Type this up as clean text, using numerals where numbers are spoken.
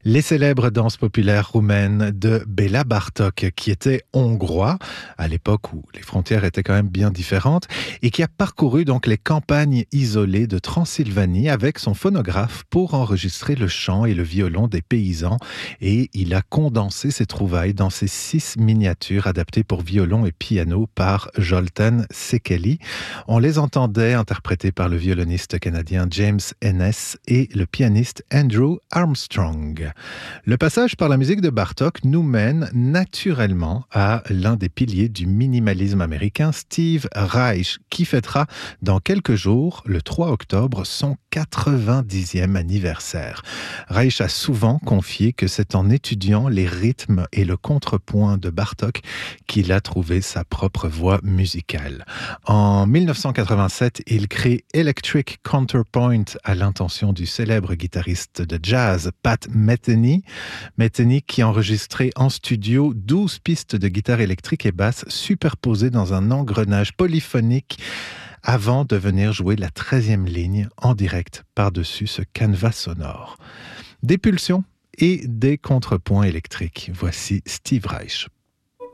Les célèbres danses populaires roumaines de Béla Bartók, qui était hongrois, à l'époque où les frontières étaient quand même bien différentes, et qui a parcouru donc les campagnes isolées de Transylvanie avec son phonographe pour enregistrer le chant et le violon des paysans. Et il a condensé ses trouvailles dans ses 6 miniatures adaptées pour violon et piano par Zoltán Székely. On les entendait interprétées par le violoniste canadien James Ennis et le pianiste Andrew Armstrong. Le passage par la musique de Bartók nous mène naturellement à l'un des piliers du minimalisme américain, Steve Reich, qui fêtera dans quelques jours, le 3 octobre, son 90e anniversaire. Reich a souvent confié que c'est en étudiant les rythmes et le contrepoint de Bartók qu'il a trouvé sa propre voix musicale. En 1987, il crée Electric Counterpoint à l'intention du célèbre guitariste de jazz Pat Metheny qui enregistrait en studio 12 pistes de guitare électrique et basse superposées dans un engrenage polyphonique avant de venir jouer la 13e ligne en direct par-dessus ce canevas sonore. Des pulsions et des contrepoints électriques. Voici Steve Reich.